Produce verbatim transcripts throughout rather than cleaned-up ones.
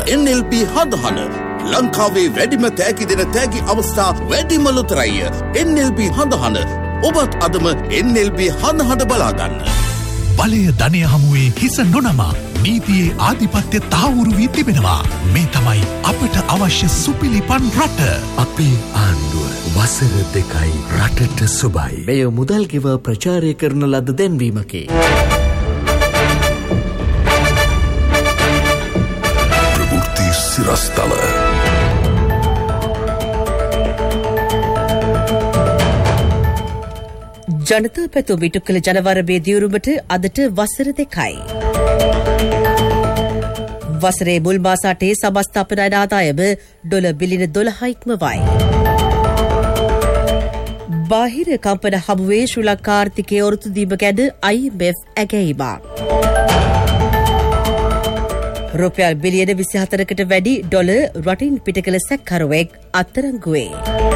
එන් L බී හදහන ලංකාවේ වැඩිම තෑගි දෙන තෑගි අවස්ථා වැඩිම ලොතරැයි එන් එල් බී හදහන ඔබත් අදම එන් එල් බී හදහන බලාගන්න. බලය ධනය හමුවේ හිස නොනමා නීතියේ ආධිපත්‍ය තහවුරු වී තිබෙනවා. මේ තමයි අපට අවශ්‍ය සුපිලිපන් රට. අපේ ආණ්ඩුව වසර දෙකයි රටට සුබයි. මෙය මුදල් ගෙව ප්‍රචාරය කරන ලද දැන්වීමකි. ප්‍රවෘත්ති සිරස්තල. ජනතා පැතුම් ඉටු කළ ජනවරමේ දියුරුමට අදට වසර දෙකයි. වසරේ මුල් මාස අටේ සමස්ථාපන ආදායම ඩොලර් බිලියන දොළහයි ඉක්මවයි. බාහිර කම්පන හමුවේ ශ්‍රී ලංකා ආර්ථිකයේ ඔරොත්තු දීම ගැන අයි එම් එෆ් ඇගැයීමක්. රුපියල් බිලියන විසිහතරකට වැඩි ඩොලර් රටින් පිට කළ සැකකරුවෙක් අත්අඩංගුවේ.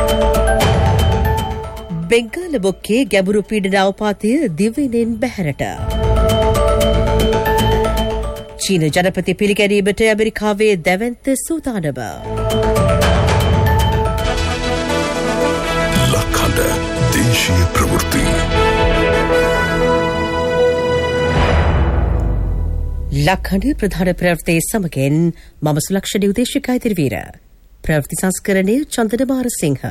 බෙන්ගාල බොක්කේ ගැඹුරු පීඩන අවපාතය දිවයිනෙන් බැහැරට. චීන ජනපති පිළිගැනීමට ඇමරිකාවේ දැවැන්ත සූදානම. ලක්හඬ දේශීය ප්‍රවෘත්ති. ලක්හඬ ප්‍රධාන ප්‍රවෘත්ති සමගින් මම සුලක්ෂණ උදේශිකා ඉදිරිවීර. ප්‍රවෘත්ති සංස්කරණය චන්දන මාරසිංහ.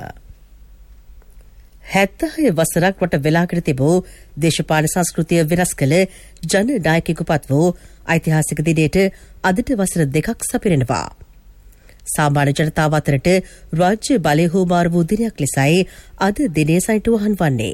හැත්තහය වසරක් වට වෙලාකට තිබූ දේශපාලන සංස්කෘතිය වෙනස් කළ ජන නායකයෙකු පත් වූ ඓතිහාසික දිනයට අදට වසර දෙකක් සපිරෙනවා. සාමාන්‍ය ජනතාව අතරට රාජ්‍ය බලය හුවමාරු වූ දිනයක් ලෙසයි අද දිනය සනිටුවහන් වන්නේ.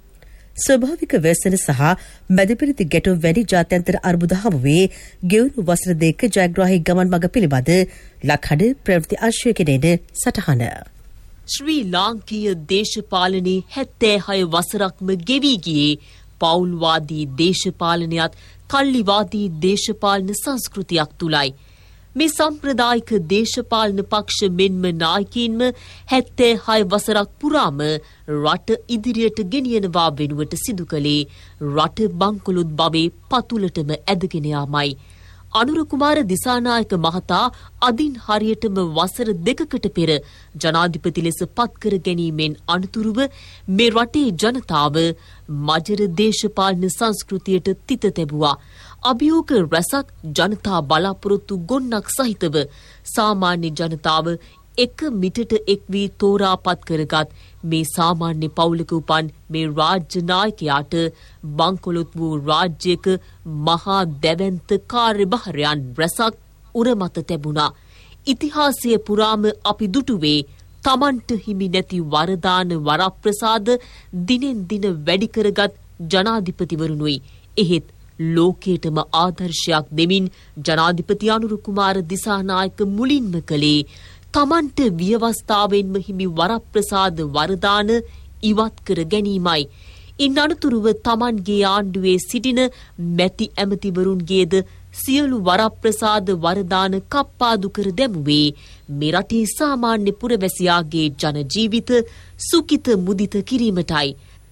ස්වභාවික ව්‍යසන සහ මැදපෙරදි ගැටුම් වැනි ජාත්‍යන්තර අර්බුද හමුවේ ගෙවුණු වසර දෙක ජයග්‍රාහී ගමන් මඟ පිළිබඳ ලක්හඬ ප්‍රවෘත්ති අංශයකින් එන සටහන. ශ්‍රී ලාංකීය දේශපාලනයේ හැත්තෑහය වසරක්ම ගෙවී ගියේ පෞල්වාදී දේශපාලනයත් කල්ලිවාදී දේශපාලන සංස්කෘතියක් තුලයි. මේ සම්ප්‍රදායික දේශපාලන පක්ෂ මෙන්ම නායකයින්ම හැත්තෑහය වසරක් පුරාම රට ඉදිරියට ගෙනියනවා වෙනුවට සිදු කළේ රට බංකොලොත් බවේ පතුලටම ඇදගෙන යාමයි. අනුර කුමාර දිසානායක මහතා අදින් හරියටම වසර දෙකකට පෙර ජනාධිපති ලෙස පත්කර ගැනීමෙන් අනතුරුව මේ රටේ ජනතාව මජර දේශපාලන සංස්කෘතියට තිත තැබුවා. අභියෝග රැසක් ජනතා බලාපොරොත්තු ගොන්නක් සහිතව සාමාන්‍ය ජනතාව එක මිටට එක් වී තෝරාපත් කරගත් මේ සාමාන්‍ය පවුලක උපන් මේ රාජ්‍ය නායකයාට බංකොලොත් වූ රාජ්‍යයක මහා දැවැන්ත කාර්යභාරයන් රැසක් උරමත තැබුණා. ඉතිහාසය පුරාම අපි දුටුවේ තමන්ට හිමි නැති වරදාන වරප්‍රසාද දිනෙන් දින වැඩි කරගත් ජනාධිපතිවරුනුයි. එහෙත් ලෝකයටම ආදර්ශයක් දෙමින් ජනාධිපති අනුර කුමාර දිසානායක මුලින්ම කළේ තමන්ට ව්‍යවස්ථාවෙන්ම හිමි වරප්‍රසාද වරදාන ඉවත් කර ගැනීමයි. ඉන් අනතුරුව තමන්ගේ ආණ්ඩුවේ සිටින මැති ඇමතිවරුන්ගේද සියලු වරප්‍රසාද වරදාන කප්පාදු කර දැමුවේ මේ රටේ සාමාන්‍ය පුරවැසියාගේ ජන ජීවිත සුඛිත මුදිත කිරීමටයි.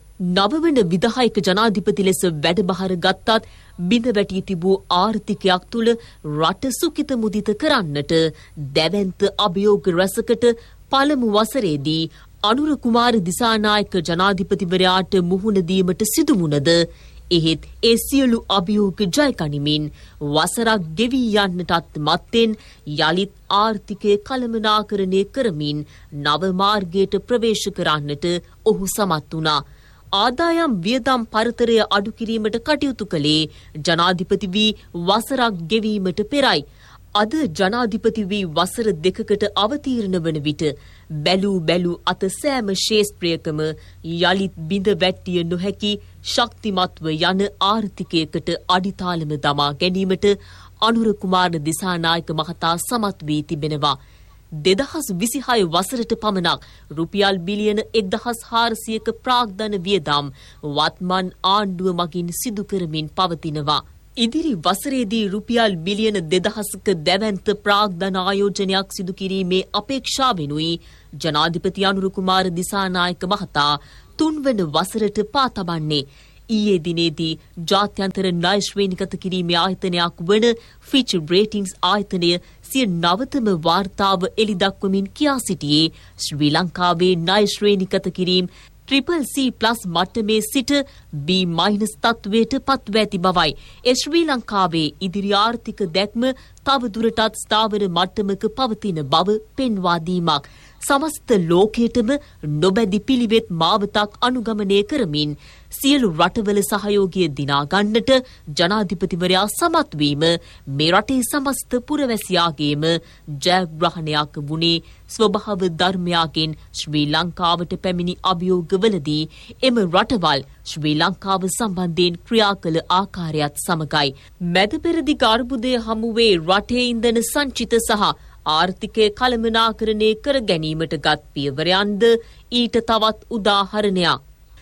නවවන විධායක ජනාධිපති ලෙස වැඩබහර ගත්තත් බිඳ වැටී තිබූ ආර්ථිකයක් තුළ රට සුඛිත මුදිත කරන්නට දැවැන්ත අභියෝග රැසකට පළමු වසරේදී අනුර කුමාර දිසානායක ජනාධිපතිවරයාට මුහුණ දීමට සිදුවුණද එහෙත් ඒ සියලු අභියෝග ජය ගනිමින් වසරක් ගෙවී යන්නටත් මත්තෙන් යලිත් ආර්ථිකය කළමනාකරණය කරමින් නව මාර්ගයට ප්‍රවේශ කරන්නට ඔහු සමත් වුණා. ආදායම් වියදම් පරතරය අඩු කිරීමට කටයුතු කළේ ජනාධිපති වී වසරක් ගෙවීමට පෙරයි. අද ජනාධිපති වී වසර දෙකකට අවතීර්ණ වන විට බැලූ බැලූ අත සෑම ශේෂ්ත්‍රයකම යලිත් බිඳ වැට්ටිය නොහැකි ශක්තිමත්ව යන ආර්ථිකයකට අඩිතාලම දමා ගැනීමට අනුර කුමාර දිසානායක මහතා සමත් වී තිබෙනවා. දෙදහස් විසිහය වසරට පමණක් රුපියල් බිලියන එක්දහස් හාරසියක ප්‍රාග්ධන වියදම් වත්මන් ආණ්ඩුව මගින් සිදු කරමින් පවතිනවා. ඉදිරි වසරේදී රුපියල් බිලියන දෙදහසක දැවැන්ත ප්‍රාග්ධන ආයෝජනයක් සිදු කිරීමේ අපේක්ෂාවෙනුයි ජනාධිපති අනුර කුමාර දිසානායක මහතා තුන්වන වසරට පා තබන්නේ. ඊයේ දිනේදී ජාත්‍යන්තර ණය ශ්‍රේණිගත කිරීමේ ආයතනයක් වන ෆිච් රේටින්ග්ස් ආයතනය සිය නවතම වාර්තාව එළිදක්වමින් කියා සිටියේ ශ්‍රී ලංකාවේ ණය ශ්‍රේණිගත කිරීම ට්‍රිපල් සී ප්ලස් මට්ටමේ සිට බී මයිනස් තත්වයට පත්ව ඇති බවයි. ඒ ශ්‍රී ලංකාවේ ඉදිරි ආර්ථික දැක්ම තව දුරටත් ස්ථාවර මට්ටමක පවතින බව පෙන්වා දීමක්. සමස්ත ලෝකයටම නොබැදි පිළිවෙත් මාවතක් අනුගමනය කරමින් සියලු රටවල සහයෝගය දිනා ගන්නට ජනාධිපතිවරයා සමත් වීම මේ රටේ සමස්ත පුරවැසියාගේම ජයග්‍රහණයක් වුණේ ස්වභාව ධර්මයාගෙන් ශ්‍රී ලංකාවට පැමිණි අභියෝගවලදී එම රටවල් ශ්‍රී ලංකාව සම්බන්ධයෙන් ක්‍රියා කළ ආකාරයත් සමගයි. මැද පෙරදිග අර්බුදය හමුවේ රටේ ඉන්ධන සංචිත සහ ආර්ථිකය කළමනාකරණය කර ගැනීමට ගත් පියවරයන්ද ඊට තවත් උදාහරණයක්.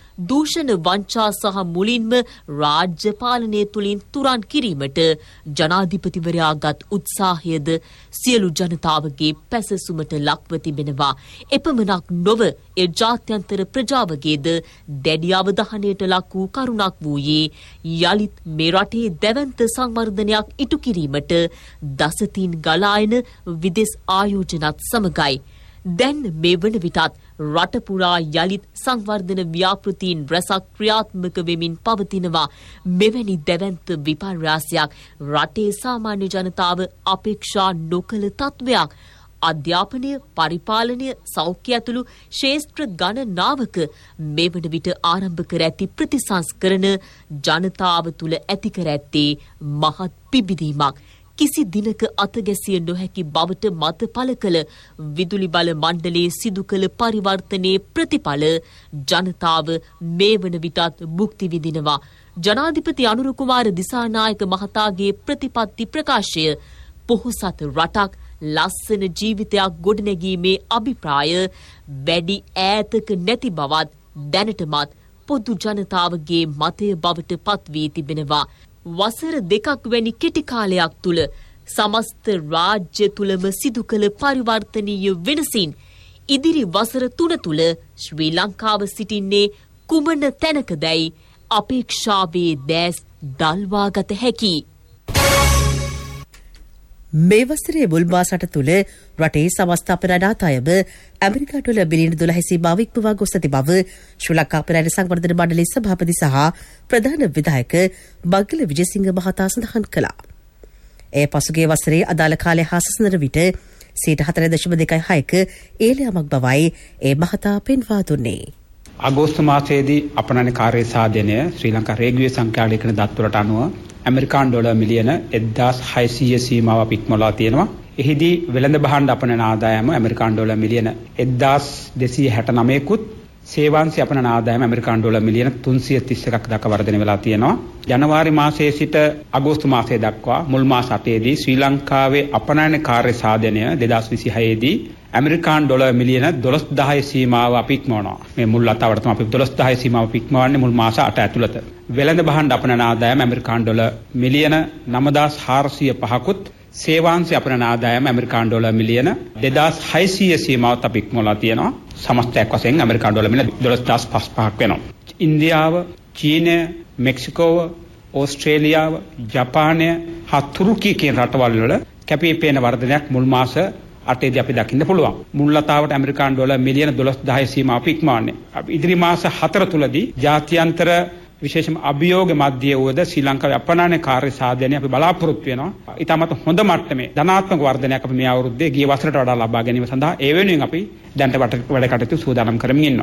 දූෂණ වංචා සහ මුලින්ම රාජ්‍ය පාලනය තුළින් තුරන් කිරීමට ජනාධිපතිවරයා ගත් උත්සාහයද සියලු ජනතාවගේ පැසසුමට ලක්ව තිබෙනවා. එපමණක් නොව ඒ ජාත්‍යන්තර ප්‍රජාවගේද දැඩි අවධානයට ලක් වූ කරුණක් වූයේ යළිත් මේ රටේ දැවැන්ත සංවර්ධනයක් ඉටු කිරීමට දසතින් ගලායන විදෙස් ආයෝජනත් සමගයි. දැන් මේ වන විටත් රට පුරා යළිත් සංවර්ධන ව්‍යාපෘතීන් රැසක් ක්‍රියාත්මක වෙමින් පවතිනවා. මෙවැනි දැවැන්ත විපර්යාසයක් රටේ සාමාන්‍ය ජනතාව අපේක්ෂා නොකළ තත්වයක්. අධ්‍යාපනය, පරිපාලනය, සෞඛ්‍ය ඇතුළු ශේෂ්ත්‍ර ගණනාවක මේ වන විට ආරම්භ කර ඇති ප්‍රතිසංස්කරණ ජනතාව තුළ ඇති කර ඇත්තේ මහත් පිබිදීමක්. කිසි දිනක අතගැසිය නොහැකි බවට මත පළ කළ විදුලි බල මණ්ඩලයේ සිදු කළ පරිවර්තනයේ ප්‍රතිඵල ජනතාව මේ වන විටත් භුක්ති විඳිනවා. ජනාධිපති අනුර කුමාර දිසානායක මහතාගේ ප්‍රතිපත්ති ප්‍රකාශය පොහොසත් රටක් ලස්සන ජීවිතයක් ගොඩනැගීමේ අභිප්‍රාය වැඩි ඈතක නැති බවත් දැනටමත් පොදු ජනතාවගේ මතය බවට පත් වී තිබෙනවා. වසර දෙකක් වැනි කෙටි කාලයක් තුළ සමස්ත රාජ්‍ය තුළම සිදු කළ පරිවර්තනීය වෙනසින් ඉදිරි වසර තුන තුළ ශ්‍රී ලංකාව සිටින්නේ කුමන තැනකදැයි අපේක්ෂාවේ දැස් දල්වාගත හැකි. මේ වසරේ මුල් මාසට තුළ රටේ සමස්ත අපරාධ ආදායම ඇමරිකා ඩොලර් බිලියන දොළහ සීමාව ඉක්මවා ගොස් ඇති බව ශ්‍රී ලංකා අපරාධ සංවර්ධන මණ්ඩලයේ සභාපති සහ ප්‍රධාන විධායක බග්ගල විජේසිංහ මහතා සඳහන් කළා. ඒ පසුගිය වසරේ අදාළ කාලය හා සසඳන විට සියයට හතර දශම දෙකයි හයක ඒලයමක් බවයි ඒ මහතා පෙන්වා දුන්නේ. අගෝස්තු මාසයේදී අපනයන කාර්ය සාධනය ශ්‍රී ලංකා රේගුවේ සංඛ්‍යාලේඛන දත්වලට අනුව ඇමරිකානු ඩොලර් මිලියන එක්දාස් හයසීය සීමාව ඉක්මවලා තියෙනවා. එහිදී වෙළඳ භාණ්ඩ අපනයන ආදායම ඇමරිකානු ඩොලර් මිලියන එක්දාස් දෙසිය හැට නවයකුත් සේවාංශ අපනයන ආදායම ඇමරිකානු ඩොලර් මිලියන තුන්සිය තිස් එකක් දක්වා වර්ධනය වෙලා තියෙනවා. ජනවාරි මාසයේ සිට අගෝස්තු මාසය දක්වා මුල් මාස අටේදී ශ්‍රී ලංකාවේ අපනයන කාර්ය සාධනය දෙදාස් විසිහය දී ඇමරිකානු ඩොලර් මිලියන දොළොස් දහය සීමාව අපි ඉක්මවනවා. මේ මුල් අතවට තමයි අපි දොළොස් දහය සීමාව ඉක්මවන්නේ මුල් මාස අට ඇතුළත. වෙළඳ භාණ්ඩ අපනයන ආදායම ඇමරිකානු ඩොලර් මිලියන නවදාස් හාරසිය පහකුත් සේවාංශ අපනයන ආදායම ඇමරිකානු ඩොලර් මිලියන දෙදාස් හයසීය සීමාවත් අපි ඉක්මවලා තියෙනවා. සමස්තයක් වශයෙන් ඇමරිකානු ඩොලර් මිලියන දොළොස් දහස් පනහක් වෙනවා. ඉන්දියාව, චීනය, මෙක්සිකෝව, ඕස්ට්‍රේලියාව, ජපානය හා තුර්කිය කියන රටවල් වල කැපී පෙනෙන වර්ධනයක් මුල් මාස අටේදී අපි දකින්න පුළුවන්. මුල් ලතාවට ඇමරිකානු ඩොලර් මිලියන දොළොස් දහය සීමාව අපි ඉක්මවන්නේ. අපි ඉදිරි මාස හතර තුලදී ජාත්‍යන්තර විශේෂම අභියෝග මධ්‍ය වූද ශ්‍රී ලංකාවේ අපනයන කාර්ය සාධනය අපි බලාපොරොත්තු වෙනවා. ඊටමත් හොඳ මට්ටමේ ධනාත්මක වර්ධනයක් අපි මේ අවුරුද්දේ ගිය වසරට වඩා ලබා ගැනීම සඳහා ඒ වෙනුවෙන් අපි දැනට වැඩ කටයුතු සූදානම් කරමින් ඉන්නවා.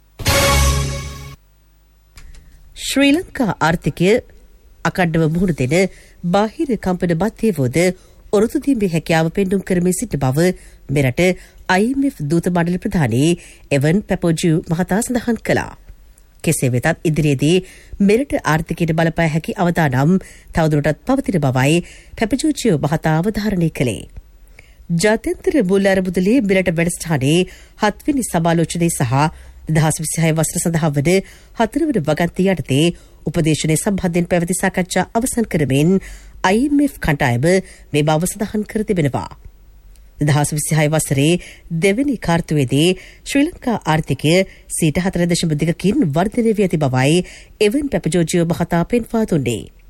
ශ්‍රී ලංකා ආර්ථිකය අකණ්ඩව මුහුණ දෙන බාහිර කම්පන මධ්‍යවෝද ඔරොත්තු දීමේ හැකියාව පෙන්නුම් කරමින් සිටින බව මෙරට අයි එම් එෆ් දූත මණ්ඩල ප්‍රධානී එවන් පැපෝජියු මහතා සඳහන් කළා. කෙසේ වෙතත් ඉදිරියේදී මෙරට ආර්ථිකයට බලපෑ හැකි අවදානම් තවදුරටත් පවතින බවයි පැපජෝජියු මහතා අවධාරණය කළේ. ජාත්‍යන්තර මුල්‍ය අරමුදලේ මෙරට වැඩසටහනේ හත්වෙනි සමාලෝචනයේ සහ දෙදහස් විසිහය වසර සඳහා වන හතරවන වගන්තිය යටතේ උපදේශනය සම්බන්ධයෙන් පැවති සාකච්ඡා අවසන් කරමින් අයි එම් එෆ් කණ්ඩායම මේ බව සඳහන් කර තිබෙනවා. දෙදහස් විසිහය වසරේ දෙවැනි කාර්තුවේදී ශ්‍රී ලංකා ආර්ථිකය සියයට හතර දශම දෙකකින් වර්ධනය වී ඇති බවයි එවන් පැපජෝජියෝ මහතා පෙන්වා දුන්නේ.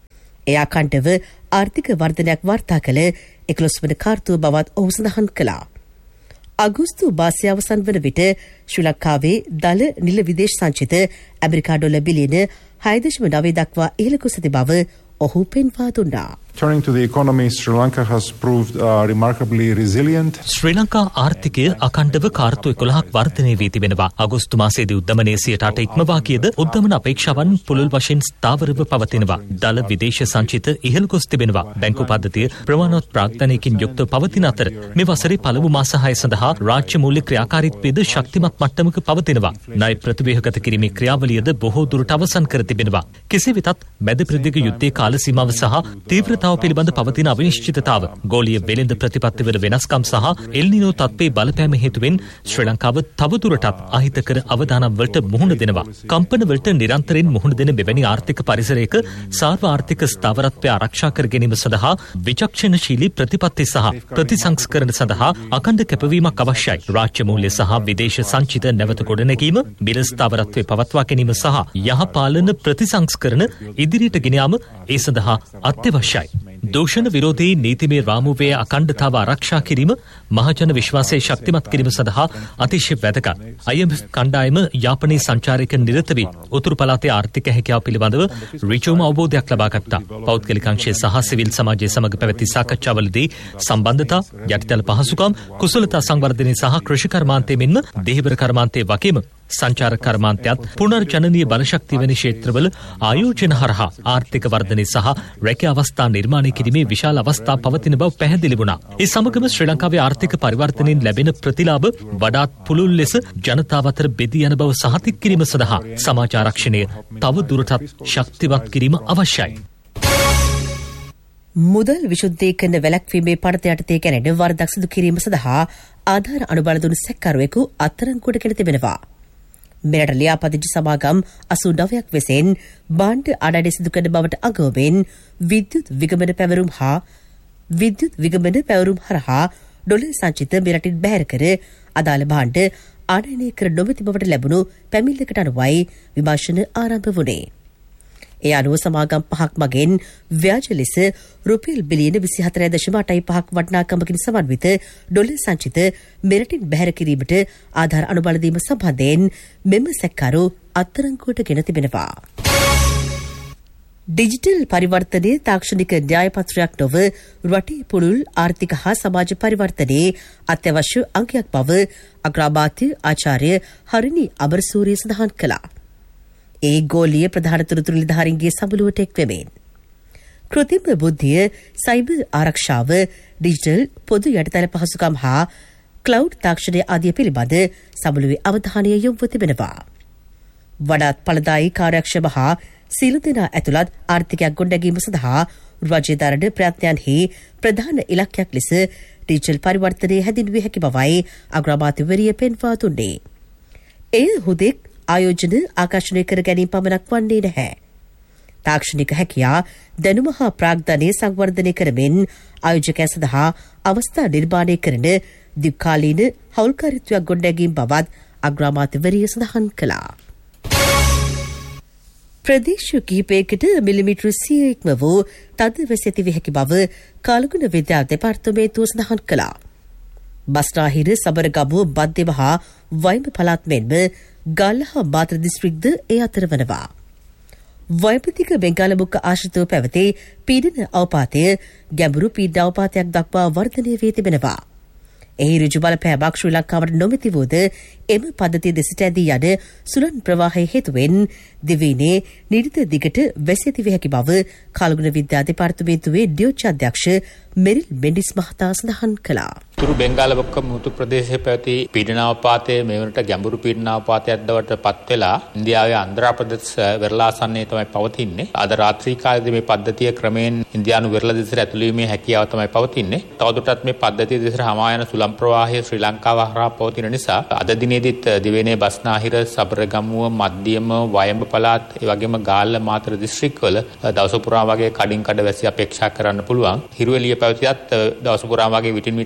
එය අඛණ්ඩව ආර්ථික වර්ධනයක් වාර්තා කළ එකොළොස් වන කාර්තුව බවත් ඔහු සඳහන් කළා. අගෝස්තු මාසය අවසන් වන විට ශ්‍රී ලංකාවේ දල නිල විදේශ සංචිත ඇමරිකා ඩොලර් බිලියන හය දශම නවය දක්වා ඉහළ ගොස් ඇති බව ඔහු පෙන්වා දුන්නා. Turning to the economy, Sri Lanka has proved uh, remarkably resilient. ශ්‍රී ලංකා ආර්ථිකය අඛණ්ඩව කාර්තු එකොළහක් වර්ධනය වී තිබෙනවා. අගෝස්තු මාසයේදී උද්දමනයේ සියයට අට ඉක්මවා ගියද උද්දමන අපේක්ෂාවන් පුළුල් වශයෙන් ස්ථාවරව පවතිනවා. දල විදේශ සංචිත ඉහළ ගොස් තිබෙනවා. බැංකු පද්ධතිය ප්‍රමාණවත් ප්‍රාග්ධනයකින් යුක්තව පවතින අතර මේ වසරේ පළමු මාස හය සඳහා රාජ්‍ය මූල්‍ය ක්‍රියාකාරීත්වයද ශක්තිමත් මට්ටමක පවතිනවා. ණය ප්‍රතිව්‍යුහගත කිරීමේ ක්‍රියාවලියද බොහෝ දුරට අවසන් කර තිබෙනවා. කෙසේ වෙතත් මැද ප්‍රදේශ යුද්ධයේ කාල සීමාව සහ තීව්‍රතාව පිළිබඳ පවතින අවිනිශ්චිතතාව, ගෝලීය වෙළඳ ප්‍රතිපත්තිවල වෙනස්කම් සහ එල්නිනෝ තත්ත්වයේ බලපෑම හේතුවෙන් ශ්‍රී ලංකාව තවදුරටත් අහිතකර අවදානම් වලට මුහුණ දෙනවා. කම්පන වලට නිරන්තරයෙන් මුහුණ දෙන මෙවැනි ආර්ථික පරිසරයක සාර්ව ආර්ථික ස්ථාවරත්වය ආරක්ෂා කර ගැනීම සඳහා විචක්ෂණශීලී ප්‍රතිපත්ති සහ ප්‍රතිසංස්කරණ සඳහා අඛණ්ඩ කැපවීමක් අවශ්‍යයි. රාජ්‍ය මූල්‍ය සහ විදේශ සංචිත නැවත ගොඩනැගීම, මිල ස්ථාවරත්වය පවත්වා ගැනීම සහ යහපාලන ප්‍රතිසංස්කරණ ඉදිරියට ගෙන යාම ඒ සඳහා අත්‍යවශ්‍යයි. දූෂණ විරෝධී නීතිමය රාමුවේ අඛණ්ඩතාව ආරක්ෂා කිරීම මහජන විශ්වාසය ශක්තිමත් කිරීම සඳහා අතිශය වැදගත්. I M F කණ්ඩායම යාපනයේ සංචාරයක නිරත වී උතුරු පළාතේ ආර්ථික හැකියාව පිළිබඳව ඍජුවම අවබෝධයක් ලබා ගත්තා. පෞද්ගලික අංශය සහ සිවිල් සමාජය සමග පැවති සාකච්ඡාවලදී සම්බන්ධතා, යටිතල පහසුකම්, කුසලතා සංවර්ධනය සහ කෘෂි කර්මාන්තය මෙන්ම දෙහිවර කර්මාන්තයේ වගේම සංචාර කර්මාන්තයත් පුනර්ජනනීය බලශක්තිය වැනි ක්ෂේත්‍රවල ආයෝජන හරහා ආර්ථික වර්ධනය සහ රැකියා අවස්ථා නිර්මාණය කිරීමේ විශාල අවස්ථා පවතින බව පැහැදිලි වුණා. ඒ සමගම ශ්‍රී ලංකාවේ ආර්ථික පරිවර්තනයෙන් ලැබෙන ප්‍රතිලාභ වඩාත් පුළුල් ලෙස ජනතාව අතර බෙදී යන බව සහතික කිරීම සඳහා සමාජ ආරක්ෂණය තව දුරටත් ශක්තිමත් කිරීම අවශ්‍යයි. මුදල් විශුද්ධී කරන වැළැක්වීමේ පනත යටතේ කැරෙන වරදක් සිදු කිරීම සඳහා ආධාර අනුබල දුන් සැකකරුවෙකු අත්අඩංගුවට ගෙන තිබෙනවා. මෙරට ලියාපදිංචි සමාගම් අසූ නවයක් වෙසෙන් බාණ්ඩ අඩඩි සිදු කරන බවට අගවමින් විද්‍යුත් විගමන පැවරුම් හා විද්‍යුත් විගමන පැවරුම් හරහා ඩොලර් සංචිත මෙරටින් බැහැර කර අදාළ බාණ්ඩ ආනයනය කර නොමැති බවට ලැබුණු පැමිණිල්ලකට අනුවයි විමර්ශන ආරම්භ වුණේ. ඒ අනුව සමාගම් පහක් මගෙන් ව්‍යාජ ලෙස රුපියල් බිලියන විසිහතර දශම අටයි පහක් වටිනාකමකින් සමන්විත ඩොලර් සංචිත මෙරටින් බැහැර කිරීමට ආධාර අනුබල දීම සම්බන්ධයෙන් මෙම සැකකරු අත්අඩංගුවට ගෙන තිබෙනවා. ඩිජිටල් පරිවර්තනයේ තාක්ෂණික න්‍යායපත්‍රයක් නොව රටේ පුළුල් ආර්ථික හා සමාජ පරිවර්තනයේ අත්‍යවශ්‍ය අංගයක් බව අග්‍රාමාත්‍ය ආචාර්ය හරිනි අමරසූරිය සඳහන් කළා. ඒ ගෝලීය ප්‍රධාන තොරතුරු නිලධාරීන්ගේ සමුළුවට එක්වෙමින් කෘත්‍රිම බුද්ධිය, සයිබර් ආරක්ෂාව, ඩිජිටල් පොදු යටිතල පහසුකම් හා ක්ලවුඩ් තාක්ෂණය ආදිය පිළිබඳ සමුළුවේ අවධානය යොමු තිබෙනවා. වඩාත් ඵලදායී කාර්යක්ෂම හා සියලු දෙනා ඇතුළත් ආර්ථිකයක් ගොඩනැගීම සඳහා රජය දරන ප්‍රයත්නයන්හි ප්‍රධාන ඉලක්කයක් ලෙස ඩිජිටල් පරිවර්තනය හැඳින්විය හැකි බවයි අග්‍රාමාත්‍යවරිය පෙන්වා දුන්නේ. එය හුදෙක් ආයෝජන ආකර්ෂණය කර ගැනීම පමණක් වන්නේ නැහැ. තාක්ෂණික හැකියා, දැනුම හා ප්‍රාග්ධනය සංවර්ධනය කරමින් ආයෝජකයන් සඳහා අවස්ථා නිර්මාණය කරන දීර්ඝකාලීන හවුල්කාරීත්වයක් ගොඩනැගීම බවත් අග්‍රාමාත්‍යවරිය සඳහන් කළා. ප්‍රදේශ කිහිපයකට මිලිමීටර සිය ඉක්ම වූ තද වැසි ඇති විය හැකි බව කාලගුණ විද්‍යා දෙපාර්තමේන්තුව සඳහන් කළා. බස්නාහිර, සබරගමුව, මධ්‍යම හා වයිඹ පළාත් මෙන්ම ගල්ල හා මාතර දිස්ත්‍රික්ද ඒ අතර වනවා. වයපතික බෙන්ගාලමුක්ක ආශ්‍රිතව පැවති පීඩන අවපාතය ගැඹුරු පීඩන අවපාතයක් දක්වා වර්ධනය වී තිබෙනවා. එහි ඍජු බලපෑමක් ශ්‍රී ලංකාවට නොමැති වූද එම පද්ධතිය දෙසට ඇදී යන සුළං ප්‍රවාහය හේතුවෙන් දිවයිනේ නිරිත දිගට වැසි ඇති විය හැකි බව කාලගුණ විද්‍යා දෙපාර්තමේන්තුවේ ඩියෝච් අධ්‍යක්ෂ මෙරිල් මෙන්ඩිස් මහතා සඳහන් කළා. උතුරු බෙන්ගාලමුක්ක මුතු ප්‍රදේශයේ පැවති පීඩනාවපාතයේ මෙවරට ගැඹුරු පීඩනාවපාතයක් බවට පත් වෙලා ඉන්දියාවේ ආන්ධ්‍ර ප්‍රදේශ වෙරළාසන්නයේ තමයි පවතින්නේ. අද රාත්‍රී කාලයේදී මේ පද්ධතිය ක්‍රමයෙන් ඉන්දියානු වෙරළ දෙසට ඇතුළු වීමේ හැකියාව තමයි පවතින්නේ. තවදුරටත් මේ පද්ධතිය දෙසට හමා යන සුළං ප්‍රවාහය ශ්‍රී ලංකාව හරහා පවතින නිසා අද දිනේදීත් දිවයිනේ බස්නාහිර, සබරගමුව, මධ්‍යම, වයඹ පළාත්, ඒ වගේම ගාල්ල, මාතර දිස්ත්‍රික්කවල දවස පුරා වගේ කඩින් කඩ වැසි අපේක්ෂා කරන්න පුළුවන්. හිරුවෙලිය පැවතියත් දවස පුරා වගේ විටින් විට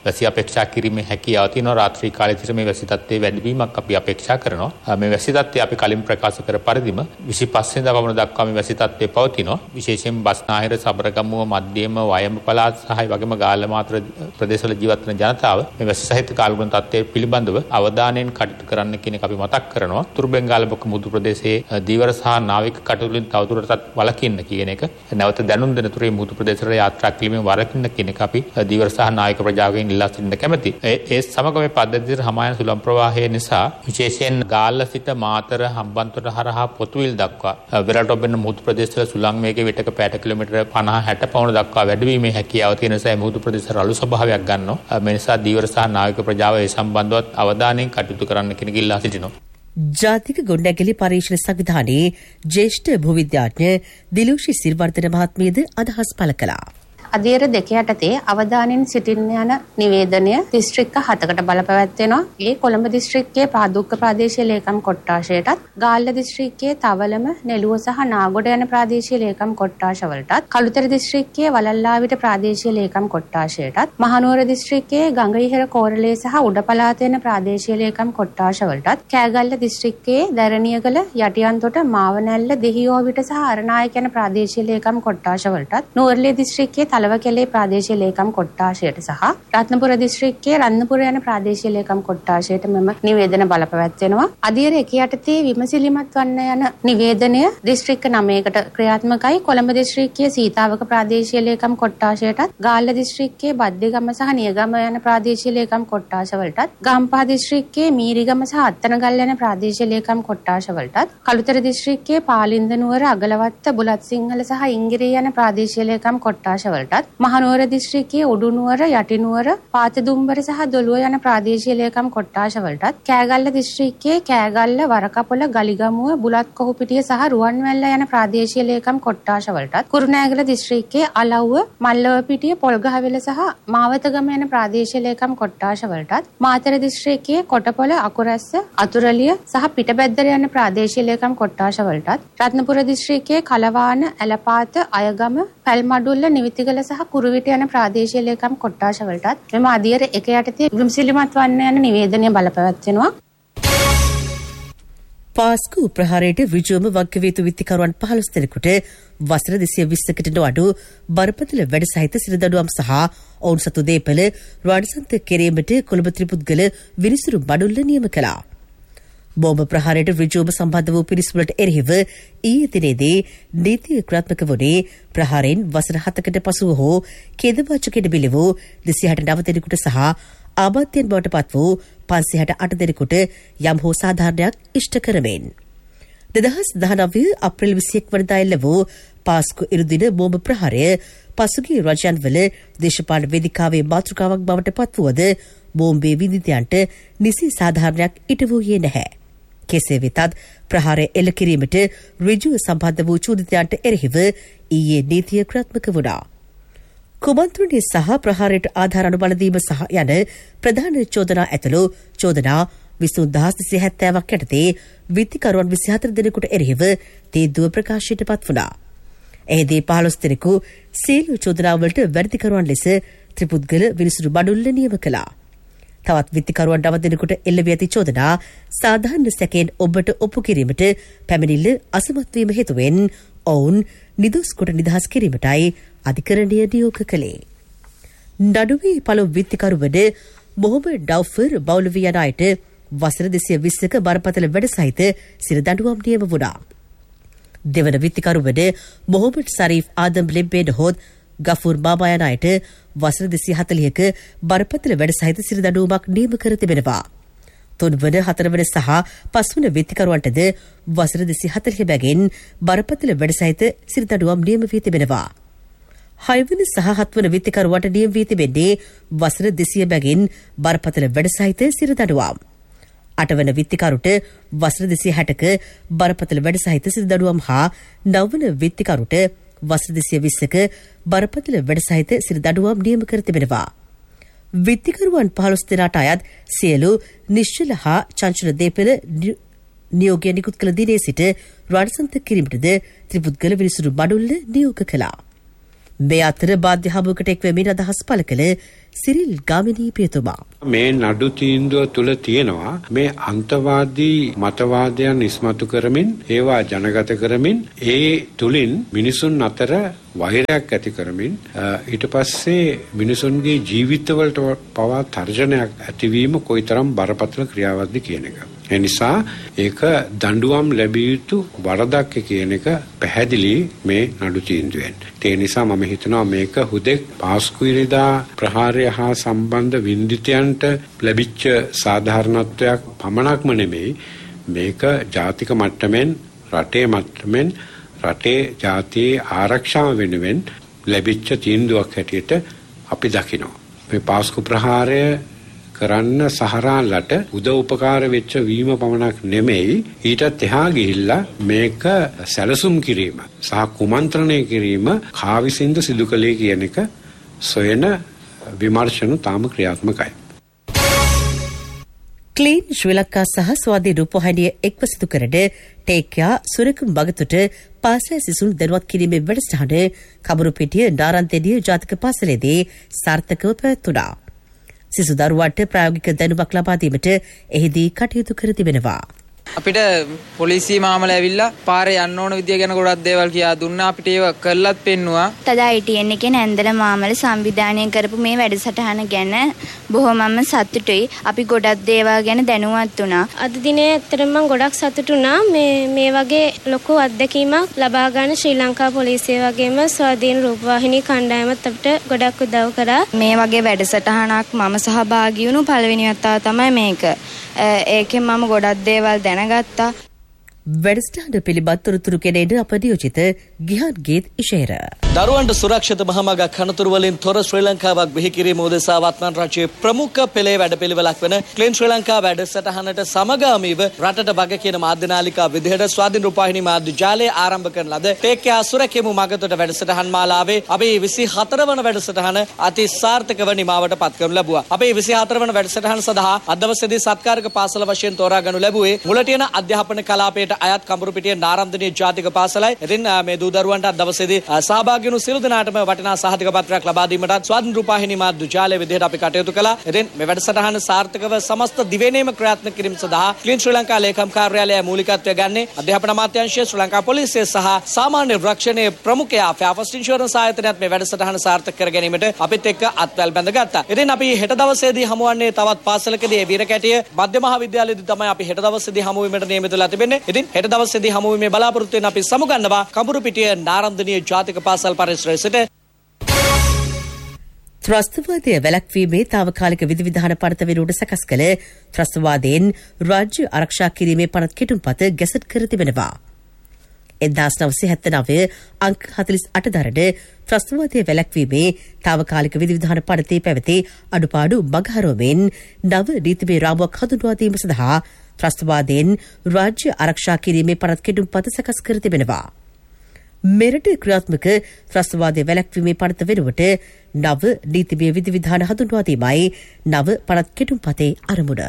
වැසි අපේක්ෂා කිරීමේ හැකියාව තියෙනවා. රාත්‍රී කාලයේ සිට මේ වැසි තත්ත්වයේ වැඩිවීමක් අපි අපේක්ෂා කරනවා. මේ වැසි තත්ත්වය අපි කලින් ප්‍රකාශ කර පරිදිම විසිපහ වෙනිදා පමණ දක්වා මේ වැසි තත්ත්වය පවතිනවා. විශේෂයෙන් බස්නාහිර, සබරගමුව, මධ්‍යම, වයඹ පළාත් සහ වගේම ගාල්ල මාතර ප්‍රදේශවල ජීවත් වන ජනතාව මේ වැසි සහිත කාලගුණ තත්ත්වය පිළිබඳව අවධානයෙන් කටයුතු කරන්න කියන එක අපි මතක් කරනවා. උතුරු බෙන්ගාල බොක්ක මුහුදු ප්‍රදේශයේ දීවර සහ නාවික කටයුතු වලින් තවදුරටත් වළකින්න කියන එක, නැවත දැනුම් දෙන තුරේ මුහුදු ප්‍රදේශවල යාත්‍රා කිරීමෙන් වළකින්න කියන එක අපි දීවර සහ නාවික ප්‍රජාවගෙන් ඉල්ලා සිටින්න කැමැති. ඒ සමග මේ පද්ධතියේ හමායන සුළං ප්‍රවාහය නිසා විශේෂයෙන් ගාල්ල සිට මාතර, හම්බන්තොට හරහා පොතුවිල් දක්වා වෙරළටොබෙන මුහුදු ප්‍රදේශවල සුළං වේගය විටක පැයට කිලෝමීටර පනහ හැට පවුණ දක්වා වැඩිවීමේ හැකියාව තියෙන නිසා මුහුදු ප්‍රදේශ රළු ස්වභාවයක් ගන්නවා. මේ නිසා දීවර සහ නාවික ප්‍රජාව ඒ සම්බන්ධවත් අවධානයෙන් කටයුතු කරන්න කියන එක ඉල්ලා සිටිනවා. ජාතික ගොඩනැගිලි පරීක්ෂණ සංවිධානයේ ජ්‍යෙෂ්ඨ භූවිද්‍යාඥ දිලුෂි සිරිවර්ධන මහත්මියද අදහස් පළ කළා. අධීර දෙක යටතේ අවධානයෙන් සිටින්න යන නිවේදනය දිස්ත්‍රික්ක හතකට බලපැවැත්වෙනවා. ඒ කොළඹ දිස්ත්‍රික්කයේ ප්‍රාදුක්ක ප්‍රාදේශීය ලේකම් කොට්ටාශයටත්, ගාල්ල දිස්ත්‍රික්කයේ තවලම, නෙළුව සහ නාගොඩ යන ප්‍රාදේශීය ලේකම් කොට්ටාශවලටත්, කළුතර දිස්ත්‍රික්කයේ වලල්ලාවිට ප්‍රාදේශීය ලේකම් කොට්ටාශයටත්, මහනුවර දිස්ත්‍රික්කයේ ගඟයිහෙර කෝරළේ සහ උඩ පළාත යන ප්‍රාදේශීය ලේකම් කොට්ටාශවලටත්, කෑගල්ල දිස්ත්‍රික්කයේ දැරණියගල, යටියන්තොට, මාවනැල්ල, දෙහියෝවිට සහ අරනායක යන ප්‍රාදේශීය ලේකම් කොට්ටාශවලටත්, නුවරඑළිය දිස්ත්‍රික්කයේ තලවකැලේ ප්‍රාදේශීය ලේකම් කොට්ටාශයට සහ රත්නපුර දිස්ත්‍රික්කයේ රත්නපුර යන ප්‍රාදේශීය ලේකම් කොට්ටාශයට මෙම නිවේදන බලපැවැත්වෙනවා. අධීර එක යටතේ විමසිලිමත් වන්න යන නිවේදනය දිස්ත්‍රික්ක නවයකට ක්‍රියාත්මකයි. කොළඹ දිස්ත්‍රික්කයේ සීතාවක ප්‍රාදේශීය ලේකම් කොට්ටාශයටත්, ගාල්ල දිස්ත්‍රික්කයේ බද්දේගම සහ නියගම යන ප්‍රාදේශීය ලේකම් කොට්ටාශවලටත්, ගම්පහ දිස්ත්‍රික්කයේ මීරිගම සහ අත්තනගල් යන ප්‍රාදේශීය ලේකම් කොට්ටාශවලටත්, කළුතර දිස්ත්‍රික්කයේ පාලින්ද නුවර, අගලවත්ත, බුලත් සිංහල සහ ඉංගිරිය යන ප්‍රාදේශීය ලේකම් කොට්ටාශවලටත්, මහනුවර දිස්ත්‍රික්කයේ උඩුනුවර, යටිනුවර, පාතදුම්බර සහ දොළුව යන ප්‍රාදේශීය ලේකම් කොට්ටාශවලටත්, කෑගල්ල දිස්ත්‍රික්කයේ කෑගල්ල, වරකපොළ, ගලිගමුව, බුලත් කොහුපිටිය සහ රුවන්වැල්ල යන ප්‍රාදේශීය ලේකම් කොට්ටාශවලටත්, කුරුණෑගල දිස්ත්‍රික්කයේ අලව්ව, මල්ලවපිටිය, පොල්ගහවෙල සහ මාවතගම යන ප්‍රාදේශීය ලේකම් කොට්ටාශවලටත්, මාතර දිස්ත්‍රික්කයේ කොටපොළ, අකුරැස්ස, අතුරලිය සහ පිටබැද්දර යන ප්‍රාදේශීය ලේකම් කොට්ටාශවලටත්, රත්නපුර දිස්ත්‍රික්කයේ කලවාන, ඇලපාත, අයගම, පැල්මඩුල්ල, නිවිතිගල සහ කුරුවිට යන ප්‍රාදේශීය ලේකම් කොට්ටාශවලටත් මෙම අධීර එක යටතේ විමසිලිමත් වන්න යන නිවේදනය බලපැවැත්වෙනවා. පාස්කු ප්‍රහාරයට ඍජුවම වගකිව යුතු විත්තිකරුවන් පහළොස් දෙනෙකුට වසර දෙසිය විස්සකට නොඅඩු බරපතල වැඩ සහිත සිරදඬුවම් සහ ඔවුන් සතු දේපල රාජසන්ත කිරීමට කොළඹ ත්‍රිපුද්ගල විනිසුරු බඩුල්ල නියම කළා. බෝම්බ ප්‍රහාරයට ඍජුවම සම්බන්ධ වූ පිරිස් වලට එරෙහිව ඊයේ දිනේදී නීතිය ක්‍රියාත්මක වුණේ ප්‍රහාරයෙන් වසර හතකට පසුව හෝ ඛේදවාචකයට බිලි වූ දෙසිය හැට නව දෙනෙකුට සහ ආබාධයෙන් බවට පත් වූ පන්සිය හැට අට දෙනෙකුට යම් හෝ සාධාරණයක් ඉෂ්ට කරමින්. දෙදහස් දහනවය අප්‍රේල් විසිඑක වනදා එල්ල වූ පාස්කු ඉරුදින බෝම්බ ප්‍රහාරය පසුගිය රජයන්වල දේශපාලන වේදිකාවේ මාතෘකාවක් බවට පත් වුවද බෝම්බේ විදිතයන්ට නිසි සාධාරණයක් ඉටු වූයේ නැහැ. කෙසේ වෙතත් ප්‍රහාරය එල්ල කිරීමට ඍජුව සම්බන්ධ වූ චෝදිතයන්ට එරෙහිව ඊයේ නීතිය ක්‍රියාත්මක වුණා. කුමන්ත්‍රණය සහ ප්‍රහාරයට ආධාර අනුබල දීම සහ යන ප්‍රධාන චෝදනා ඇතුළු චෝදනා විසි දහස් දෙසිය හැත්තෑවක් යටතේ විත්තිකරුවන් විසි හතර දෙනෙකුට එරෙහිව තීන්දුව ප්‍රකාශයට පත් වුණා. එහිදී පහළොස් දෙනෙකු සියලු චෝදනාවලට වැරදිකරුවන් ලෙස ත්‍රිපුද්ගල විනිසුරු බඩුල්ල නියම කළා. තවත් විත්තිකරුවන් නව දෙනෙකුට එල්ල වී ඇති චෝදනා සාධාරණ සැකයෙන් ඔබට ඔප්පු කිරීමට පැමිණිල්ල අසමත් වීම හේතුවෙන් ඔවුන් නිදොස් කොට නිදහස් කිරීමටයි අධිකරණය නියෝග කළේ. නඩුවේ පළමු විත්තිකරු වන මොහොමඩ් ඩව්ෆර් බෞලවී යන අයට වසර දෙසිය විස්සක බරපතල වැඩ සහිත සිරදඬුවම් නියම වුණා. දෙවන විත්තිකරු වන මොහොමඩ් සරීෆ් ආදම් ලෙම්බේඩ හොත් ගෆූර් මාමා යන අයට වසර දෙසිය හතළිහක බරපතල වැඩ සහිත සිරදඬුවමක් නියම කර තිබෙනවා. තුන්වන, හතරවන සහ පස්වන විත්තිකරුවන්ටද වසර දෙසිය හතළිහ බැගින් බරපතල වැඩ සහිත සිරදඬුවම් නියම වී තිබෙනවා. හයවන සහ හත්වන විත්තිකරුවන්ට නියම වී තිබෙන්නේ වසර දෙසිය බැගින් බරපතල වැඩ සහිත සිරදඬුවම්. අටවන විත්තිකරුට වසර දෙසිය හැටක බරපතල වැඩ සහිත සිරදඬුවම් හා නවවන විත්තිකරුට වසර දෙසිය විස්සක බරපතල වැඩ සහිත සිරදඬුවම් නියම කර තිබෙනවා. විත්තිකරුවන් පහළොස් දෙනාට අයත් සියලු නිශ්චල හා චංචල දේපල නියෝගය නිකුත් කළ දිනේ සිට රාජසන්ත කිරීමටද ත්‍රිපුද්ගල විනිසුරු බඩුල්ල නියෝග කළා. මේ අතර බාධ්‍ය හමුවකට එක්වමින් අදහස් පළ කළ සිරිල් ගාමිණී පියතුමා. මේ නඩු තීන්දුව තුල තියෙනවා මේ අන්තවාදී මතවාදයන් ඉස්මතු කරමින් ඒවා ජනගත කරමින් ඒ තුලින් මිනිසුන් අතර වෛරයක් ඇති කරමින් ඊට පස්සේ මිනිසුන්ගේ ජීවිතවලට පවා තර්ජනයක් ඇතිවීම කොයිතරම් බරපතල ක්‍රියාවක්ද කියන එක. ඒ නිසා ඒක දඬුවම් ලැබිය යුතු වරදක් කියන එක පැහැදිලි මේ නඩු තීන්දුවෙන්. ඒ නිසා මම හිතනවා මේක හුදෙක් පාස්කු ඉරිදා ප්‍රහාරය හා සම්බන්ධ වින්දිතයන්ට ලැබිච්ච සාධාරණත්වයක් පමණක්ම නෙමෙයි මේක ජාතික මට්ටමින් රටේ මට්ටමින් රටේ ජාතියේ ආරක්ෂාව වෙනුවෙන් ලැබිච්ච තීන්දුවක් හැටියට අපි දකිනවා. මේ පාස්කු ප්‍රහාරය කරන්න සහරාන්ලට උදව් උපකාර වෙච්ච වීම පමණක් නෙමෙයි ඊටත් එහා ගිහිල්ලා මේක සැලසුම් කිරීම සහ කුමන්ත්‍රණය කිරීම කාවිසින්ද සිදු කළේ කියන එක සොයන විමර්ශන තාම ක්‍රියාත්මකයි. ක්ලීන් ශ්‍රී ලංකා සහ ස්වාධීන රූපවාහිනිය එක්ව සිදු කරන ටේක්යා සුරකුම් බගතුට පාසල් සිසුන් දැනුවත් කිරීමේ වැඩසටහන කබුරුපිටිය නාරන්තෙඩිය ජාතික පාසලේදී සාර්ථකව පැවැත්වුණා. සිසු දරුවන්ට ප්‍රායෝගික දැනුමක් ලබා දීමට එහිදී කටයුතු කර තිබෙනවා. අපිට පොලිසිය මාමල ඇවිල්ලා පාරේ යන්න ඕන විදිය ගැන ගොඩක් දේවල් කියා දුන්නා. අපිට ඒව කළත් පෙන්නුවා. තද I T N එකේ නැන්දල මාමල සංවිධානය කරපු මේ වැඩසටහන ගැන බොහොමම සතුටුයි. අපි ගොඩක් දේවල් ගැන දැනුවත් වුණා. අද දිනේ ඇත්තටම මම ගොඩක් සතුටු වුණා. මේ මේ වගේ ලොකු අත්දැකීමක් ලබා ගන්න ශ්‍රී ලංකා පොලිසිය වගේම ස්වාධීන රූපවාහිනී කණ්ඩායමත් අපිට ගොඩක් උදව් කරා. මේ වගේ වැඩසටහනක් මම සහභාගී වුණු පළවෙනි වතාව තමයි මේක. ඒකෙන් මම ගොඩක් දේවල් දැනගත්තා. වැඩසටහන පිළිබඳ තොරතුරු කෙරෙන අප නියෝජිත ගිහාන් ගීත් ඉෂේර. දරුවන්ට සුරක්ෂිත මහමගක් කනතුරු වලින් තොර ශ්‍රී ලංකාවක් බිහි කිරීම උදෙසා වත්මන් රජයේ ප්‍රමුඛ පෙළේ වැඩපිළිවෙලක් වන ක්ලීන් ශ්‍රී ලංකා වැඩසටහනට සමගාමීව රටට බග කියන මාධ්‍ය නාලිකා විදිහට ස්වාධීන රූපවාහිනී මාධ්‍ය ජාලය ආරම්භ කරන ලද ටේක්යා සුරැකීමු මගතොට වැඩසටහන් මාලාවේ අපේ විසිහතර වන වැඩසටහන අති සාර්ථකව නිමාවට පත් කරනු ලැබුවා. අපේ විසිහතර වන වැඩසටහන සඳහා අද දවසේදී සත්කාරක පාසල වශයෙන් තෝරා ගනු ලැබුවේ මුලටියන අධ්‍යාපන කලාපයට අයත් කඹුරුපිටිය නාරන්දනීය ජාතික පාසලයි. ඉතින් මේ දූ දරුවන්ට අද දවසේදී සහභාගී වුණු සියලු දෙනාටම වටිනා සහතික පත්‍රයක් ලබා දීමට ස්වාධීන රූපවාහිනී මාධ්‍ය ජාලය විදිහට අපි කටයුතු කළා. ඉතින් මේ වැඩසටහන සාර්ථකව සමස්ත දිවයිනේම ක්‍රියාත්මක කිරීම සඳහා ක්ලීන් ශ්‍රී ලංකා ලේකම් කාර්යාලය මූලිකත්වය ගන්නේ අධ්‍යාපන අමාත්‍යාංශය, ශ්‍රී ලංකා පොලිසිය සහ සාමාන්‍ය රක්ෂණයේ ප්‍රමුඛයා ෆෑෆස්ට් ඉන්ෂුරන්ස් ආයතනයත් මේ වැඩසටහන සාර්ථක කර ගැනීමට අපිත් එක්ක අත්වැල් බැඳගත්තා. ඉතින් අපි හෙට දවසේදී හමුවන්නේ තවත් පාසලකදී වීර කැටිය මධ්‍ය මහාවිද්‍යාලයේදී තමයි අපි හෙට දවසේදී හමු වීමට නියමිත වෙලා තිබෙන්නේ. ඉතින් හෙට දවසේදී හමු වීමේ බලාපොරොත්තු වෙන අපි සමුගන්නවා කඹුරුපිටිය නාරන්දනීය ජාතික පාසල් පරිසරයේ සිට. ත්‍රස්තවාදය වැළැක්වීමේ තාවකාලික විධිවිධාන පනත වෙනුවට සකස් කළ ත්‍රස්තවාදයෙන් රාජ්‍ය ආරක්ෂා කිරීමේ පනත් කෙටුම්පත ගැසට් කර තිබෙනවා. එක්දාස් නවසිය හැත්තනවය අංක හතළිස් අට දරන ත්‍රස්තවාදය වැළැක්වීමේ තාවකාලික විධිවිධාන පනතේ පැවති අඩුපාඩු මගහරුවමින් නව නීතිමය රාමුවක් හඳුන්වා දීම සඳහා ත්‍රස්තවාදයෙන් රාජ්‍ය ආරක්ෂා කිරීමේ පනත් කෙටුම්පත සකස් කර තිබෙනවා. මෙරට ක්‍රියාත්මක ත්‍රස්තවාදය වැළැක්වීමේ පනත වෙනුවට නව නීතිමය විධිවිධාන හඳුන්වා දීමයි නව පනත් කෙටුම්පතේ අරමුණ.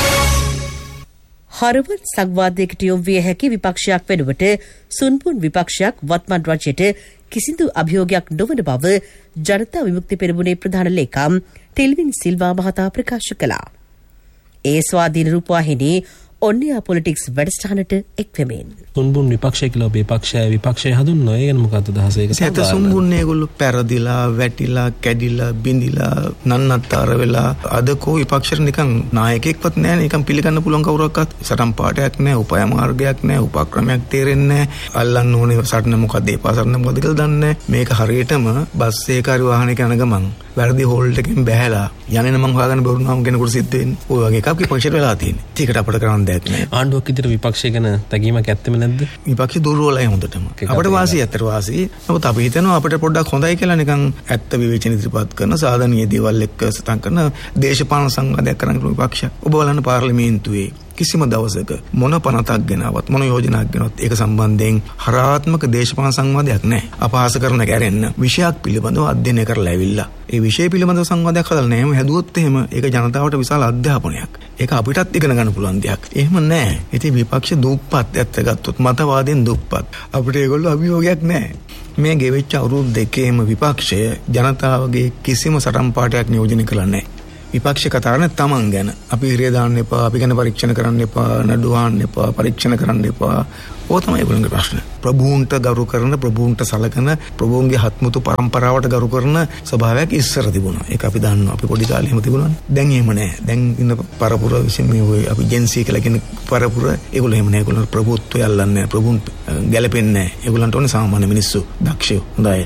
හරවත් සංවාදයකට යොමු විය හැකි විපක්ෂයක් වෙනුවට සුන්බුන් විපක්ෂයක් වත්මන් රජයට කිසිදු අභියෝගයක් නොවන බව ජනතා විමුක්ති පෙරමුණේ ප්‍රධාන ලේකම් ටෙල්වින් සිල්වා මහතා ප්‍රකාශ කළා. ඒ ස්වාධීන රූපවාහිනී ඔන්නියා පොලිටික්ස් වැඩසටහනට එක්වෙමින් සුන්බුන් විපක්ෂය කියලා ඔබේ පක්ෂය විපක්ෂය හඳුන්වනවා. ඒ ගැන මොකක්ද අදහස? ඒක සත්‍ය සුන්බුන් ඒගොල්ලෝ පෙරදිලා වැටිලා කැඩිලා බිඳිලා නන්නත්තර වෙලා අද කෝ විපක්ෂයට නිකන් නායකයෙක්වත් නැහැ. නිකන් පිළිගන්න පුළුවන් කවුරක්වත් සටන් පාටයක් නැහැ, උපාය මාර්ගයක් නැහැ, උපක්‍රමයක් තේරෙන්නේ නැහැ. අල්ලන්න ඕනේ සටන මොකද්ද, ඒපා සටන මොකද්ද කියලා දන්නේ නැහැ. මේක හරියටම බස් ඒකාරි වාහනයක යන ගමන් වැරදි හෝල්ඩ් එකෙන් බැහැලා යන්නේ නම් හොයාගන්න බැරුණාම කෙනෙකුට සිද්ධ වෙන්නේ. ඔය වගේ එකක් විපක්ෂයට වෙලා තියෙන්නේ. ඒකට අපිට කරන්න දෙයක් නැහැ. ආණ්ඩුවක් විදිහට විපක්ෂය ගැන තැගීමක් ඇත්තෙම නැද්ද? විපක්ෂ දුර්වලයි හොඳටම. අපිට වාසිය ඇත්තට වාසිය. නමුත් අපි හිතනවා අපිට පොඩ්ඩක් හොඳයි කියලා නිකන් ඇත්ත විවේචන ඉදිරිපත් කරන සාධනීය දේවල් එක්ක සටන් කරන දේශපාලන සංවාදයක් කරන විපක්ෂ. ඔබ බලන්න පාර්ලිමේන්තුවේ කිසිම දවසක මොන පනතක් ගෙනවත් මොන යෝජනාවක් ගෙනවත් ඒක සම්බන්ධයෙන් හරාත්මක දේශපාලන සංවාදයක් නැහැ. අපහාස කරන කැරෙන්න විෂයක් පිළිබඳව අධ්‍යයනය කරලා ඇවිල්ලා ඒ විෂය පිළිබඳව සංවාදයක් හදලා නැහැ. එහෙම හැදුවොත් එහෙම ඒක ජනතාවට විශාල අධ්‍යාපනයක්. ඒක අපිටත් ඉගෙන ගන්න පුළුවන් දෙයක්. එහෙම නැහැ. ඉතින් විපක්ෂ දුප්පත් ඇත්ත ගත්තොත් මතවාදයෙන් දුප්පත්. අපිට ඒගොල්ලෝ අභියෝගයක් නැහැ. මේ ගෙවිච්ච අවුරුදු දෙකේම විපක්ෂය ජනතාවගේ කිසිම සටන් පාඨයක් නියෝජනය කළා නැහැ. විපක්ෂ කතා කරන්නේ තමන් ගැන. අපි ඉරිය දාන්න එපා, අපි ගැන පරීක්ෂණ කරන්න එපා, නඩු අහන්න එපා, පරීක්ෂණ කරන්න එපා. ඕක තමයි ඒගොල්ලන්ගේ ප්‍රශ්න. ප්‍රභූන්ට ගරු කරන, ප්‍රභූන්ට සලකන, ප්‍රභූන්ගේ හත්මුතු පරම්පරාවට ගරු කරන ස්වභාවයක් ඉස්සර තිබුණා. ඒක අපි දන්නවා. අපි පොඩි කාලේ එහෙම තිබුණානේ. දැන් එහෙම නැහැ. දැන් ඉන්න පරපුර විසින් මේ ඔය අපි ජෙන්සී කියලා කියන පරපුර ඒගොල්ලෝ එහෙම නැහැ. ඒගොල්ලෝ ප්‍රභූත්වය අල්ලන්නේ නැහැ. ප්‍රභූන් ගැලපෙන්නේ නැහැ. ඒගොල්ලන්ට ඕනේ සාමාන්‍ය මිනිස්සු. දක්ෂයෝ. හොඳයි.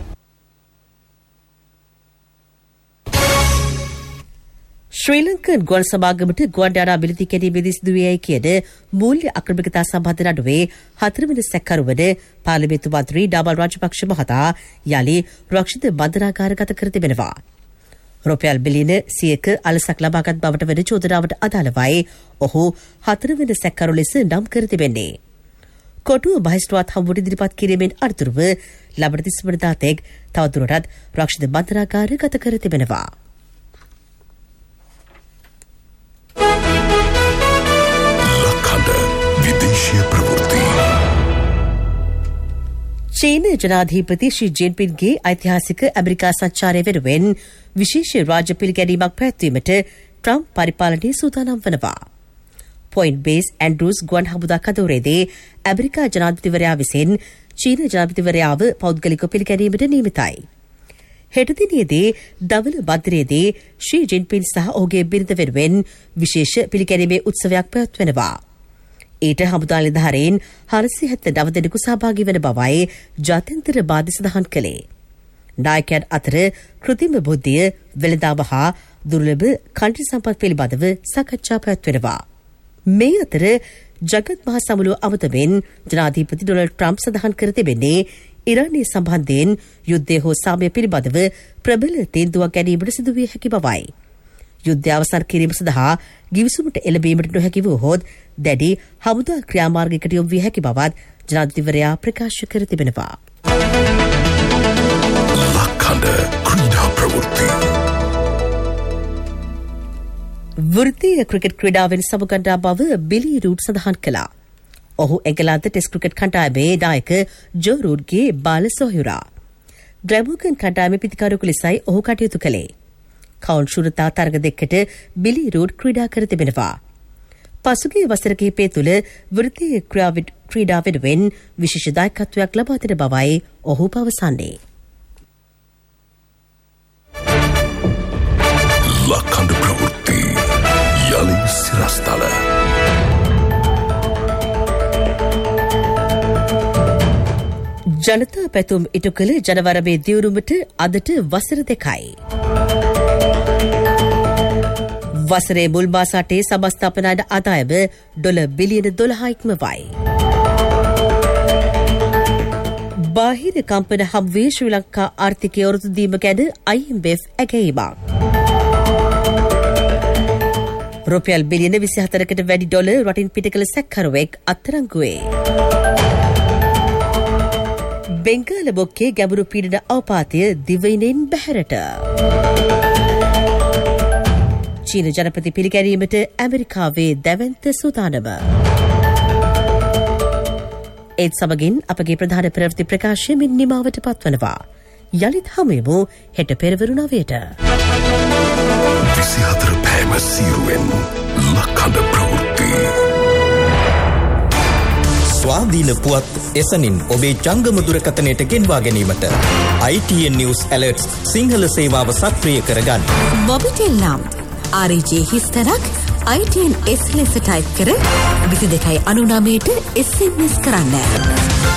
ශ්‍රී ලංකන් ගුවන් සමාගමට ගුවන් යානා බිලිති කැඩීමේදී සිදුවේයයි කියන මූල්‍ය අක්‍රමිකතා සම්බන්ධ නඩුවේ හතරවෙනි සැකකරුවන පාර්ලිමේන්තු මන්ත්‍රී ඩාමල් රාජපක්ෂ මහතා යලි රක්ෂිත බන්ධනාගාරගත කර තිබෙනවා. රුපියල් බිලියන සියයක අලසක් ලබාගත් බවට වන චෝදනාවට අදාළවයි ඔහු හතරවෙනි සැකකරු ලෙස නම් කර තිබෙන්නේ. කොටුව මහේස්ත්‍රාත් හමුවට ඉදිරිපත් කිරීමෙන් අනතුරුව ලබන තිස් වෙනිදා තෙක් තවදුරටත් රක්ෂිත බන්ධනාගාරගත කර තිබෙනවා. චීන ජනාධිපති ෂී ජින්පින්ගේ ඓතිහාසික ඇමරිකා සංචාරය වෙනුවෙන් විශේෂ රාජ්‍ය පිළිගැනීමක් පැවැත්වීමට ට්‍රම්ප් පරිපාලනය සූදානම් වනවා. පොයින්ට් බේස් ඇන්ඩ්‍රූස් ගුවන් හමුදා කඳවුරේදී ඇමරිකා ජනාධිපතිවරයා විසින් චීන ජනාධිපතිවරයාව පෞද්ගලිකව පිළිගැනීමට නියමිතයි. හෙට දිනයේදී දවල බද්දරයේදී ෂී ජින්පින් සහ ඔහුගේ බිරිඳ වෙනුවෙන් විශේෂ පිළිගැනීමේ උත්සවයක් පැවැත්වෙනවා. ඊට හමුදා නිලධාරීන් හරසිය හැත්තෑ නව දෙනෙකු සහභාගී වන බවයි ජාත්‍යන්තර මාධ්‍ය සඳහන් කළේ. නායකයන් අතර කෘත්‍රිම බුද්ධිය, වෙළඳාම හා දුර්ලභ ඛනිජ සම්පත් පිළිබඳව සාකච්ඡා පැවැත්වෙනවා. මේ අතර ජගත් මහ සමුළුව අමතමින් ජනාධිපති ඩොනල්ඩ් ට්‍රම්ප් සඳහන් කර තිබෙන්නේ ඉරානය සම්බන්ධයෙන් යුද්ධය හෝ සාමය පිළිබඳව ප්‍රබල තීන්දුවක් ගැනීමට සිදුවිය හැකි බවයි. යුද්ධය අවසන් කිරීම සඳහා ගිවිසුමට එළඹීමට නොහැකි වූහොත් දැඩි හමුදා ක්‍රියාමාර්ගයකට යොමු විය හැකි බවත් ජනාධිපතිවරයා ප්‍රකාශ කර තිබෙනවා. ලක්කඩ ක්‍රීඩා ප්‍රවෘත්ති වෘත්තීය ක්‍රිකට් ක්‍රීඩාවෙන් සමුගන්නා බව බිලි රූඩ් සඳහන් කළා. ඔහු එංගලන්ත ටෙස්ට් ක්‍රිකට් කණ්ඩායමේ නායක ජෝ රූඩ්ගේ බාල සොහයුරා. ඩ්‍රැමෝගන් කණ්ඩායමේ පිතිකරුවෙකු ලෙසයි ඔහු කටයුතු කළේ. කවුන්ට් ශූරතා තරග දෙකකට බිලි රූඩ් ක්‍රීඩා කර තිබෙනවා. පසුගිය වසර කිහිපය තුළ වෘත්තීය ක්‍රීඩා වෙනුවෙන් විශේෂ දායකත්වයක් ලබා දෙන බවයි ඔහු පවසන්නේ. ලක්කඩ ප්‍රවෘත්ති යලි සිරස්තල ජනතා පැතුම් ඉටු කළ ජනවරමේ දියුණුවට අදට වසර දෙකයි. වසරේ මුල් මාස අටේ සමස්ථාපනයට ආදායම ඩොලර් බිලියන දොළහ ඉක්මවයි. බාහිර කම්පන හමුවේ ශ්‍රී ලංකා ආර්ථිකය ඔරොත්තු දීම ගැන අයි එම් එෆ් ඇගයීමක්. රුපියල් බිලියන විසිහතරකට වැඩි ඩොලර් රටින් පිට කළ සැකකරුවෙක් අත්අඩංගුවේ. බෙන්ගාල බොක්කේ ගැඹුරු පීඩන අවපාතය දිවයිනෙන් බැහැරට. චීන ජනපති පිළිගැනීමට ඇමරිකාවේ දැවැන්ත සූදානම. ඒත් සමගින් අපගේ ප්‍රධාන ප්‍රවෘත්ති ප්‍රකාශයමින් නිමාවට පත්වනවා. යළිත් හමුවෙමු හෙට පෙරවරු නවයට. විසිහතර පෑම සීරුවෙන් ලක්කඩ ප්‍රවෘත්ති. ස්වාධීන පුවත් එසනින් ඔබේ ජංගම දුරකථනයට ගෙන්වා ගැනීමට ආයි ටී එන් නිවුස් ඇලර්ට්ස් සිංහල සේවාව සක්‍රිය කරගන්න. මොබිටෙල් නම් ආර් ඒ ජේ හිස්තරක් ආයි ටී එන් එස් ලෙස ටයිප් කර විසි දෙකයි අනු නවයට එස් එම් එස් කරන්න.